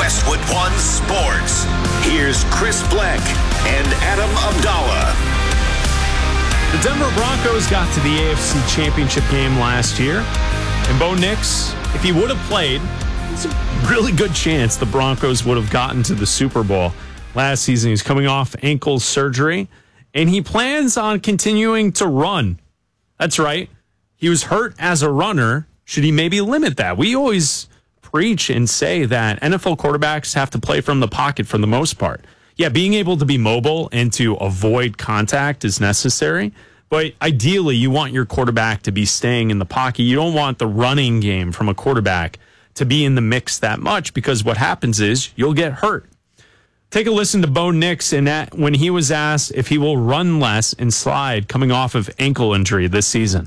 Westwood One Sports. Here's Chris Black and Adam Abdallah. The Denver Broncos got to the AFC Championship game last year, and Bo Nix, if he would have played, there's a really good chance the Broncos would have gotten to the Super Bowl last season. He's coming off ankle surgery, and he plans on continuing to run. That's right. He was hurt as a runner. Should he maybe limit that? We always preach and say that NFL quarterbacks have to play from the pocket for the most part. Yeah, being able to be mobile and to avoid contact is necessary, but ideally you want your quarterback to be staying in the pocket. You don't want the running game from a quarterback to be in the mix that much, because what happens is you'll get hurt. Take a listen to Bo Nix when he was asked if he will run less and slide coming off of ankle injury this season.